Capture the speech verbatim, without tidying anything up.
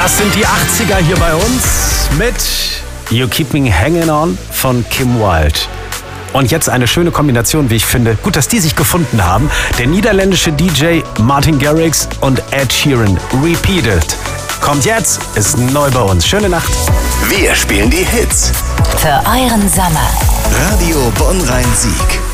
Das sind die achtziger hier bei uns mit You Keep Me Hanging On von Kim Wilde. Und jetzt eine schöne Kombination, wie ich finde. Gut, dass die sich gefunden haben. Der niederländische D J Martin Garrix und Ed Sheeran, Repeated. Kommt jetzt, ist neu bei uns. Schöne Nacht. Wir spielen die Hits. Für euren Sommer. Radio Bonn-Rhein-Sieg.